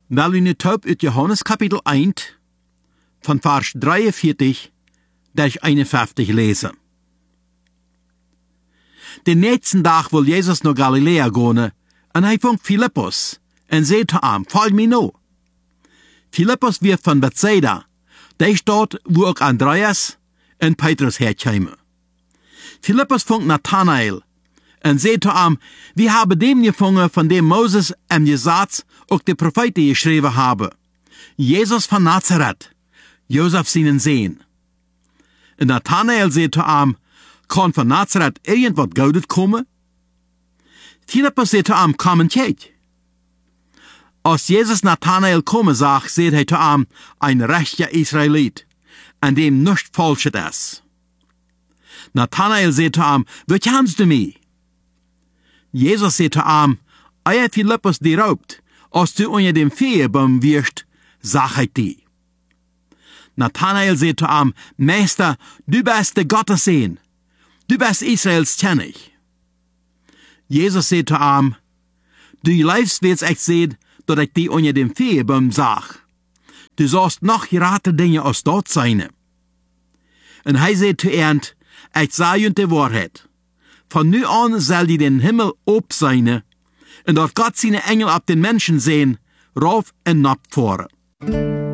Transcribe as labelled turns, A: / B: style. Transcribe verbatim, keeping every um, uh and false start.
A: Wel u nu taub uit Johannes kapitel één, van vers drieënveertig durch eenenvijftig lesen. Den nächsten Tag will Jesus nach Galiläa gehen, und er fängt Philippus, und sagt zu ihm, folg mir noch. Philippus wird von Bethsaida, der dort, wo auch Andreas und Petrus herkämen. Philippus fängt Nathanael, und sagt zu ihm, wir haben dem gefunden, von dem Moses im Gesetz auch die Propheten geschrieben haben. Jesus von Nazareth, Josef seinen Sohn. Und Nathanael sagt zu ihm, kann von Nazareth irgendwas Gutes kommen? Philippus sagt zu ihm, komm und kijk. Als Jesus Nathanael kommen sah, sagt er zu ihm, ein rechter Israelit, an dem nichts Falsches ist. Nathanael sagt zu ihm, wie kennst du mich? Jesus sagt zu ihm, euer Philippus dir raubt, als du unter dem Feigenbaum wirst, sag ich dir. Nathanael sagt zu ihm, Meister, du bist der Gottessohn, du bist Israels König. Jesus sagt zu ihm, du lebst, wie ich sehe, dass ich dich unter dem Feigenbaum sag. Du sollst noch gerate Dinge als dort sein. Und er sagt zu ihm, ich sage euch die Wahrheit. Von nu an soll die den Himmel ob sein, und dort Gott seine Engel ab den Menschen sehen, rauf und nab fahren.